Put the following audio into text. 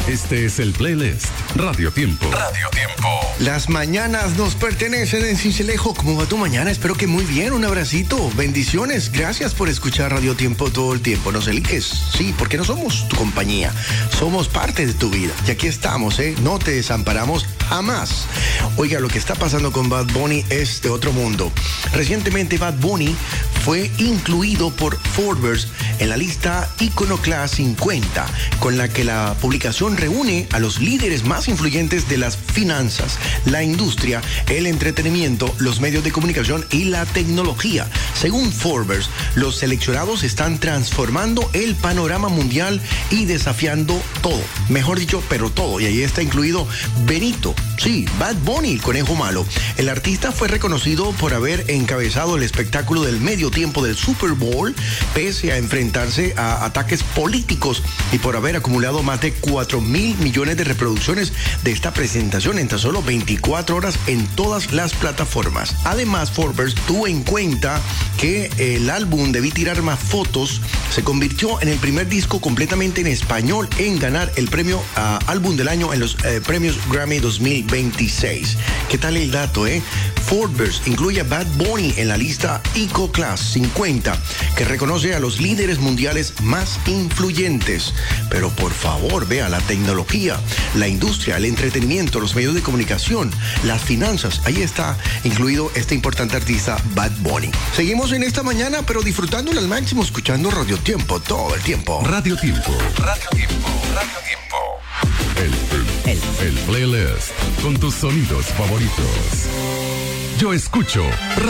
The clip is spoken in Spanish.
Este es el playlist Radio Tiempo. Radio Tiempo. Las mañanas nos pertenecen en Cincelejo. ¿Cómo va tu mañana? Espero que muy bien. Un abracito. Bendiciones. Gracias por escuchar Radio Tiempo todo el tiempo. Nos eliges. Sí, porque no somos tu compañía. Somos parte de tu vida. Y aquí estamos, ¿eh? No te desamparamos jamás. Oiga, lo que está pasando con Bad Bunny es de otro mundo. Recientemente Bad Bunny fue incluido por Forbes en la lista Iconoclast 50, con la que la publicación reúne a los líderes más influyentes de las finanzas, la industria, el entretenimiento, los medios de comunicación y la tecnología. Según Forbes, los seleccionados están transformando el panorama mundial y desafiando todo. Mejor dicho, pero todo. Y ahí está incluido Benito. Sí, Bad Bunny, el conejo malo. El artista fue reconocido por haber encabezado el espectáculo del medio tiempo del Super Bowl, pese a enfrentarse a ataques políticos y por haber acumulado más de 4.000 millones de reproducciones de esta presentación en tan solo 24 horas en todas las plataformas. Además, Forbes tuvo en cuenta que el álbum Debí tirar más fotos se convirtió en el primer disco completamente en español en ganar el premio a álbum del año en los premios Grammy 2026. ¿Qué tal el dato, eh? Forbes incluye a Bad Bunny en la lista Iconoclast 50, que reconoce a los líderes mundiales más influyentes. Pero por favor, vea la tecnología, la industria, el entretenimiento, los medios de comunicación, las finanzas. Ahí está incluido este importante artista Bad Bunny. Seguimos en esta mañana, pero disfrutándolo al máximo, escuchando Radio Tiempo todo el tiempo. Radio Tiempo. Radio Tiempo. Radio Tiempo. El playlist con tus sonidos favoritos. Yo escucho